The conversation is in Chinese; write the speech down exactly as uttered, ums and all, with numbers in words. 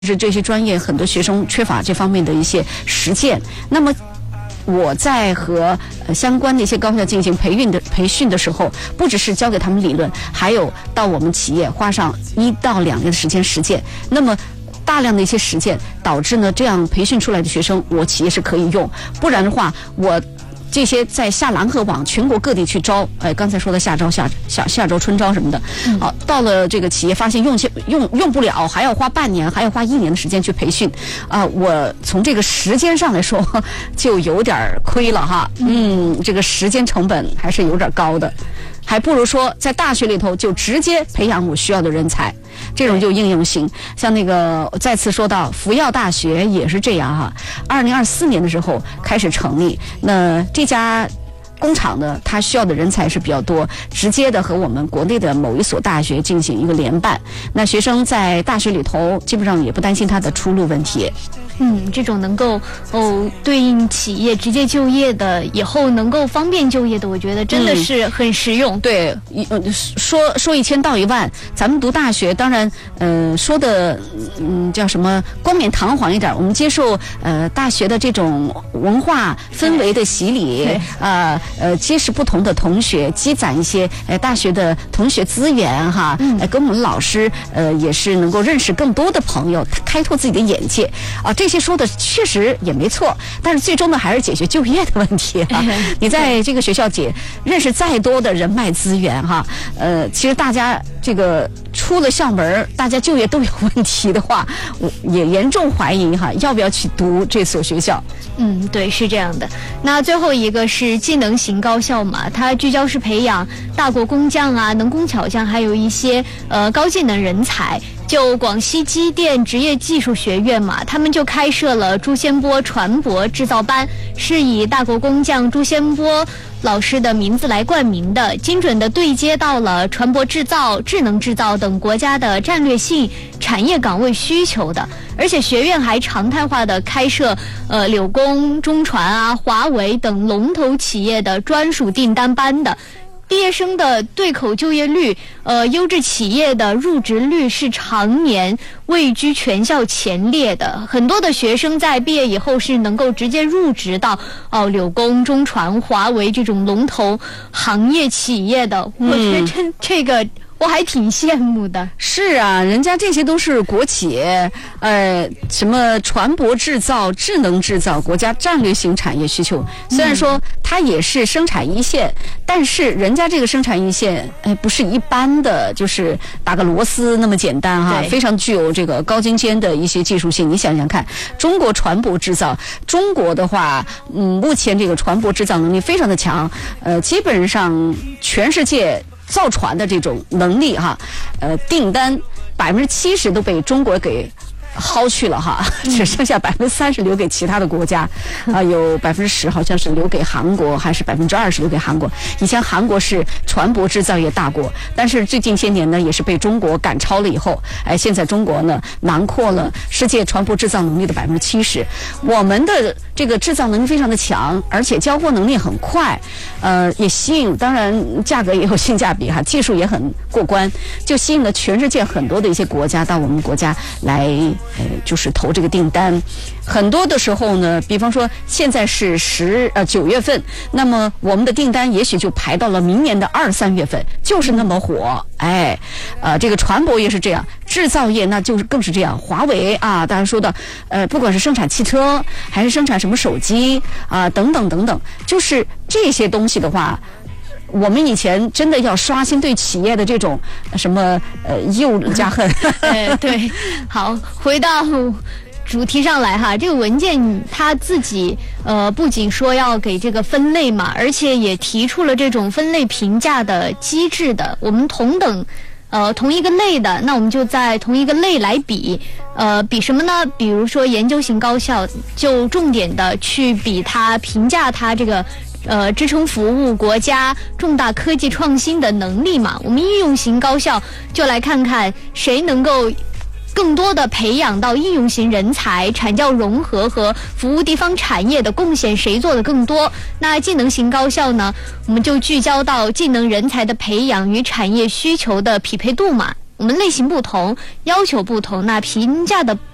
是这些专业很多学生缺乏这方面的一些实践。那么我在和呃相关的一些高校进行培训的培训的时候，不只是教给他们理论，还有到我们企业花上一到两年的时间实践。那么大量的一些实践导致呢，这样培训出来的学生，我企业是可以用。不然的话，我这些在下蓝河往全国各地去招，哎，刚才说的夏招、夏夏夏招、春招什么的，好、啊，到了这个企业发现用用用不了，还要花半年，还要花一年的时间去培训，啊，我从这个时间上来说就有点亏了哈，嗯，这个时间成本还是有点高的，还不如说在大学里头就直接培养我需要的人才。这种就应用性，像那个再次说到福耀大学也是这样哈。二零二四年的时候开始成立，那这家工厂呢，它需要的人才是比较多，直接的和我们国内的某一所大学进行一个联办。那学生在大学里头基本上也不担心他的出路问题。 嗯，这种能够哦对应企业直接就业的，以后能够方便就业的，我觉得真的是很实用。 嗯、对，说说一千道一万，咱们读大学，当然，呃，说的嗯叫什么冠冕堂皇一点，我们接受呃大学的这种文化氛围的洗礼，啊呃结识不同的同学，积攒一些呃大学的同学资源哈，嗯、呃，跟我们老师呃也是能够认识更多的朋友，开拓自己的眼界啊。这些说的确实也没错，但是最终呢还是解决就业的问题啊。你在这个学校解认识再多的人脉资源哈，呃，其实大家这个出了校门，大家就业都有问题的话，我也严重怀疑哈，要不要去读这所学校？ 嗯，对，是这样的。那最后一个是技能型高校嘛，它聚焦是培养大国工匠啊、能工巧匠，还有一些呃高技能人才。就广西机电职业技术学院嘛，他们就开设了朱先波船舶制造班，是以大国工匠朱先波老师的名字来冠名的，精准的对接到了船舶制造、智能制造等国家的战略性产业岗位需求的。而且学院还常态化的开设呃柳工、中船啊、华为等龙头企业的专属订单班的。毕业生的对口就业率，呃，优质企业的入职率是常年位居全校前列的。很多的学生在毕业以后是能够直接入职到哦、呃、柳工、中传、华为这种龙头行业企业的。嗯、我觉得这这个我还挺羡慕的。 是啊，人家这些都是国企，呃，什么船舶制造、智能制造，国家战略性产业需求。虽然说它也是生产一线，但是人家这个生产一线，哎，不是一般的，就是打个螺丝那么简单哈，非常具有这个高精尖的一些技术性。你想想看，中国船舶制造，中国的话，嗯，目前这个船舶制造能力非常的强，呃，基本上全世界造船的这种能力哈，呃，订单百分之七十都被中国给薅去了哈，只剩下百分之三十留给其他的国家，啊、呃，有百分之十好像是留给韩国，还是百分之二十留给韩国。以前韩国是船舶制造业大国，但是最近些年呢，也是被中国赶超了以后，哎，现在中国呢囊括了世界船舶制造能力的百分之七十。我们的这个制造能力非常的强，而且交货能力很快，呃，也吸引，当然价格也有性价比哈，技术也很过关，就吸引了全世界很多的一些国家到我们国家来。呃，就是投这个订单，很多的时候呢，比方说现在是十呃九月份，那么我们的订单也许就排到了明年的二三月份，就是那么火，哎，呃，这个船舶业是这样，制造业那就是更是这样。华为啊，大家说的，呃，不管是生产汽车还是生产什么手机啊、呃，等等等等，就是这些东西的话。我们以前真的要刷新对企业的这种什么呃又加恨。 呃，对，好，回到主题上来哈，这个文件它自己呃不仅说要给这个分类嘛，而且也提出了这种分类评价的机制的。我们同等呃同一个类的，那我们就在同一个类来比，呃比什么呢？比如说研究型高校，就重点的去比它评价它这个。呃，支撑服务国家重大科技创新的能力嘛，我们应用型高校就来看看谁能够更多的培养到应用型人才，产教融合和服务地方产业的贡献谁做的更多。那技能型高校呢，我们就聚焦到技能人才的培养与产业需求的匹配度嘛。我们类型不同，要求不同，那评价的